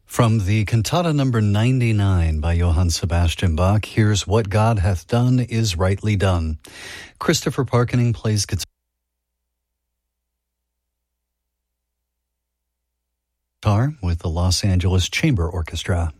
From the cantata number 99 by Johann Sebastian Bach, here's What God Hath Done Is Rightly Done. Christopher Parkening plays guitar with the Los Angeles Chamber Orchestra.